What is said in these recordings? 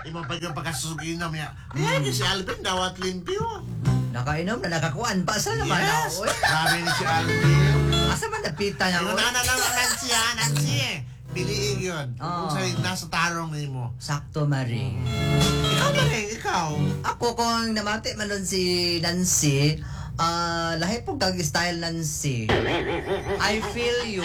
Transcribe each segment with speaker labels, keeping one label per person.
Speaker 1: Imo pa yung pagkasuginom niya. Si Alvin dawat limpyo.
Speaker 2: Nakainom na nakakuan pa sa naman
Speaker 1: Yes.
Speaker 2: ako.
Speaker 1: Grabe ni si Alvin.
Speaker 2: Asa man napita niya
Speaker 1: Ano
Speaker 2: ko?
Speaker 1: na Nancy ha, Nancy. Piliin yun.
Speaker 2: Oo.
Speaker 1: Kung sa'yo nasa tarong ni mo.
Speaker 2: Sakto, Maring.
Speaker 1: Ikaw na rin, ikaw.
Speaker 2: Ako kung namati man nun si Nancy, lahi po kag-style Nancy. I feel you.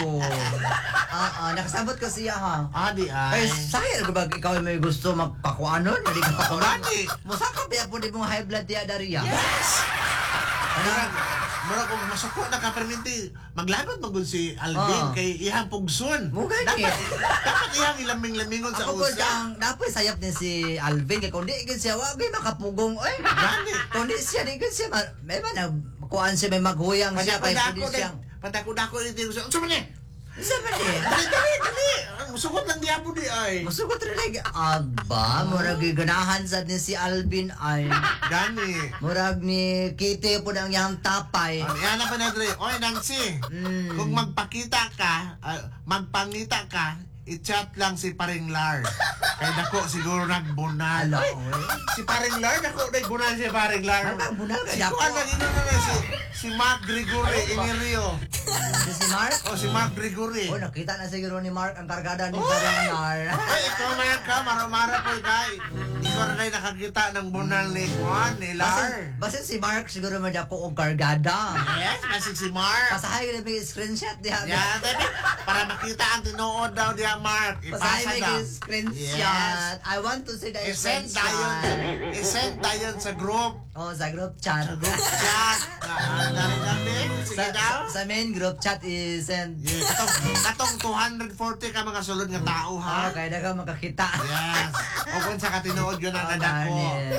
Speaker 2: Nakasabot ko siya ha.
Speaker 1: Di
Speaker 2: Ay,
Speaker 1: ay.
Speaker 2: sayang ba ikaw may gusto magpakuanon? Hindi ka pakuanon.
Speaker 1: Gani.
Speaker 2: Musaka ba po di mong high blood diya dariya?
Speaker 1: Yes.
Speaker 2: Ano?
Speaker 1: Mura kung masuko na ka-perminti, maglagot magul si Alvin kay ihang pugson.
Speaker 2: Mugay
Speaker 1: Dapat ihang ilaming-lamingon sa
Speaker 2: Ako po
Speaker 1: usa.
Speaker 2: ang dapat sayap ni si Alvin kay kundi igin siya wag makapugong oy.
Speaker 1: Gani.
Speaker 2: Kundi siya di siya may man kuan siya may maghuyang siya kay kundi siya.
Speaker 1: Padako dito sa. Unsa man ni?
Speaker 2: Isa ba di?
Speaker 1: Dali. Musugot lang diya po di ay.
Speaker 2: Masugot rin lagi. Aba, murag ganahan sa ni si Alvin ay.
Speaker 1: Gani.
Speaker 2: Murag ni Kitty po ng yang tapay.
Speaker 1: Yan na pa na dre. Oy Nancy. Kung magpakita ka, magpangita ka, i-chat lang si Paring Lar. Kay dako siguro nagbunal.
Speaker 2: Ala,
Speaker 1: Oy,
Speaker 2: oy.
Speaker 1: si Paring Lar, dako nagbunal si Paring Lar.
Speaker 2: Nagbunal ka,
Speaker 1: Si
Speaker 2: dako.
Speaker 1: Kuan lagi na si Mark Gregory Emirio.
Speaker 2: Si Mark?
Speaker 1: Si Mark Gregory.
Speaker 2: Oh, nakita na siguro ni Mark ang kargada ni Parangar.
Speaker 1: Ay, ikaw na ka, mara-mara po kay. Ikaw na kayo nakakita ng bunal ni Juan, ni Lar.
Speaker 2: Basta si Mark siguro man ako og kargada.
Speaker 1: Yes, kasi si Mark.
Speaker 2: Pasahay na may screenshot diha.
Speaker 1: Yan, baby. Para makita ang tinuod daw diya, Mark.
Speaker 2: Pasahay
Speaker 1: Ipasa
Speaker 2: may
Speaker 1: daw.
Speaker 2: screenshot. I want to see the
Speaker 1: I-send
Speaker 2: screenshot.
Speaker 1: tayo sa group.
Speaker 2: Oh, sa group chat.
Speaker 1: Sa group chat. Narinig. Sige daw.
Speaker 2: Sa main group chat is send.
Speaker 1: Yes. Katong 240 ka mga sulod nga tao, ha?
Speaker 2: Kaya na ka makakita.
Speaker 1: Yes. O kung sa katinuod yun ang nadako.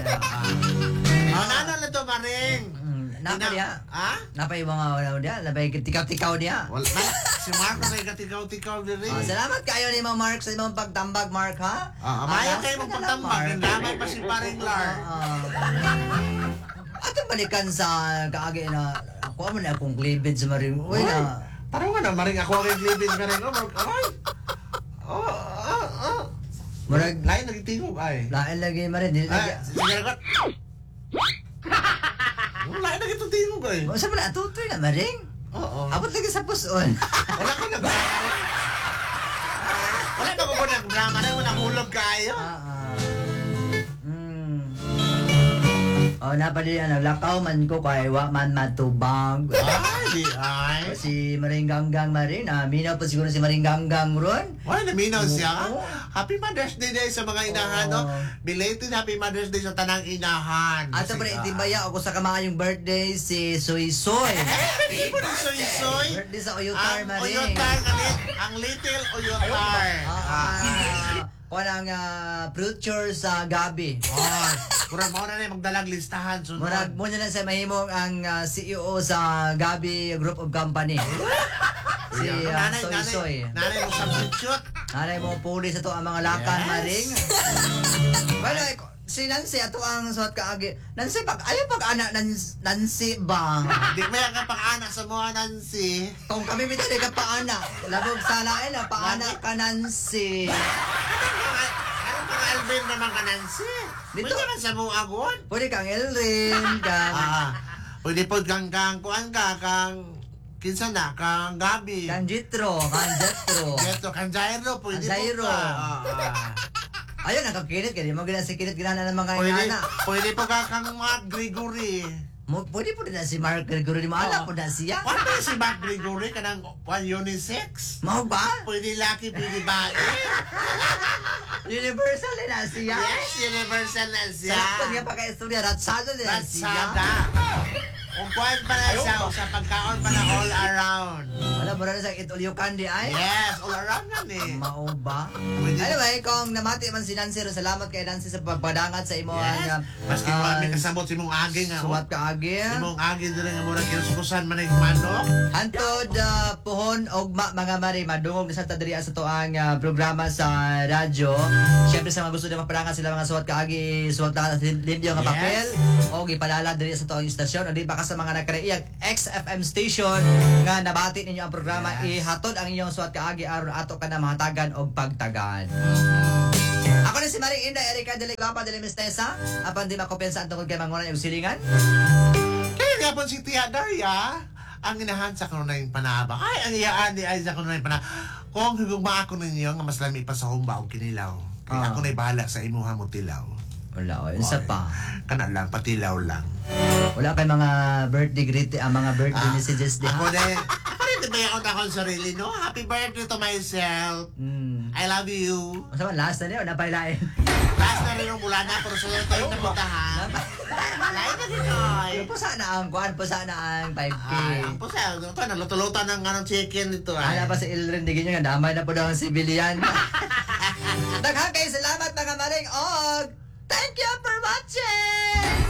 Speaker 1: Ano na to, Maring?
Speaker 2: Napa diya?
Speaker 1: Ha?
Speaker 2: Napa yung mga wala diya? Labay tikaw-tikaw diya.
Speaker 1: Wala. Si Mark na may katikaw-tikaw din rin.
Speaker 2: Salamat kayo ni Mang Mark sa imong pagtambag, Mark, ha?
Speaker 1: Maya kayo mong pagtambag. Ang damay pa si Paring Lar.
Speaker 2: Ato balikan sa kaagi na ako mo na akong cleavage sa maring. Uy na.
Speaker 1: Parang nga na, Maring ako ang living ka rin. Ay!
Speaker 2: Murag
Speaker 1: Lain nagtingog ay.
Speaker 2: lain lagi marin.
Speaker 1: Sige na Lain nagtingog ay.
Speaker 2: Sa man atutoy na maring.
Speaker 1: Oo.
Speaker 2: Abot lagi sa puson.
Speaker 1: Wala ko na Wala na ko nag-drama na. Wala hulog kayo.
Speaker 2: Napadi naglakaw man ko kay wa man matubag.
Speaker 1: Ay.
Speaker 2: Si Maring Ganggang Maring, minaw po siguro si Maring Ganggang ron.
Speaker 1: Wala, naminaw siya.
Speaker 2: Oo.
Speaker 1: Happy Mother's Day sa mga inahan, no? Belated Happy Mother's Day sa tanang inahan.
Speaker 2: At pa itimbaya ako sa kamayong birthday si Soy Soy.
Speaker 1: Happy Soy-Soy.
Speaker 2: Birthday sa Oyutar
Speaker 1: Ang
Speaker 2: Maring.
Speaker 1: Oyutar, ang Little Oyutar.
Speaker 2: Kanang future sa gabi.
Speaker 1: Murag mo na magdalag listahan.
Speaker 2: Murag mo na sa mahimong ang CEO sa Gabi Group of Company. Si Soy Soy.
Speaker 1: Nanay mo substitute.
Speaker 2: Nanay mo puli sa to ang mga lakan,
Speaker 1: Yes.
Speaker 2: Maring. Well, si Nancy ato ang suot kaagi. Nancy ayaw pag-anak Nancy ba?
Speaker 1: Di mo yan ka pang-anak sa mga Nancy.
Speaker 2: Kung kami mito di ka paanak, labog sa lain na paanak ka Nancy.
Speaker 1: Ano pang Alvin naman ka Nancy?
Speaker 2: Dito.
Speaker 1: Pwede man sa mga agon.
Speaker 2: Pwede kang Elrin, kang
Speaker 1: Pwede po kang kuan ka, kang kinsa na, kang Gabi.
Speaker 2: Jitro, kang Jetro.
Speaker 1: Geto, kang Jairo, pwede po
Speaker 2: Jairo.
Speaker 1: ka.
Speaker 2: Ayun, nakakilit ka. Di mo gina si kilit gina ng mga inana.
Speaker 1: Pwede po ka kang Mark Gregory.
Speaker 2: Pwede po na si Mark Gregory. Di maala po na siya.
Speaker 1: Paano si Mark Gregory ka ng unisex?
Speaker 2: Mau ba?
Speaker 1: Pwede laki, pwede bae.
Speaker 2: Universal na siya.
Speaker 1: Yes, universal na siya.
Speaker 2: Sakto niya pa kay istorya. Ratsado na siya.
Speaker 1: Ratsada. Kung kuhan pa na siya, o sa pagkaon pa na all around.
Speaker 2: Wala mo na sa itulyo candy ay?
Speaker 1: Yes, all around yan eh.
Speaker 2: Mao ba?
Speaker 1: Pwede.
Speaker 2: Anyway, kung namati man si Nancy, salamat kay Nancy sa pagpadangat sa imo
Speaker 1: Yes. Maski mo may kasabot si mong aging nga.
Speaker 2: suwat ka agi.
Speaker 1: Si mong aging din nga murag kinuskusan man ang manok.
Speaker 2: Hantod puhon og mga mari madungog na sa tadriya sa tuang programa sa radyo. Syempre sa mga gusto na mapadangat sila mga suwat kaagi, suwat na limpyo nga
Speaker 1: Yes.
Speaker 2: papel o gipadala diri sa tuang istasyon o di ba ka sa mga nagkaraiyag XFM station nga nabati ninyo ang programa
Speaker 1: Yes.
Speaker 2: ihatod ang inyong suwat kaagi aron ato ka na mahatagan og pagtagan. Ako na si Maring Inday Erika Dele Guapa Dele Mistesa. Apan di makopensa ang tungkol kay mangunan yung silingan.
Speaker 1: Kaya nga po si Tia Daria, ang inahan sa kuno na yung panaba. Ay, ang iyaan di ay sa kuno na yung panaba. Kung hugugma ako ninyo, nga mas lami pa sa humba o kinilaw. Kaya ako na'y bahala sa imuha mo tilaw.
Speaker 2: Wala, o. Isa pa.
Speaker 1: Kana lang, patilaw lang.
Speaker 2: Wala kay mga birthday greeting, mga birthday messages di
Speaker 1: Ako
Speaker 2: ha?
Speaker 1: din. Ako rin, di ba ako akong sarili, no? Happy birthday to myself. I love you.
Speaker 2: Masa man, last na niyo, napailain.
Speaker 1: Last na rin yung mula na, pero sunod tayo na puntahan. Lain na din, oy.
Speaker 2: Pero po sana ang kuhan, po sana ang 5K.
Speaker 1: Ay, ang pusa. Ito, naluto-luto ng anong chicken dito, ay.
Speaker 2: Ala pa si Ilren, digin nyo nga, damay na po daw ang civilian. Daghang kayo salamat mga maring og thank you for watching!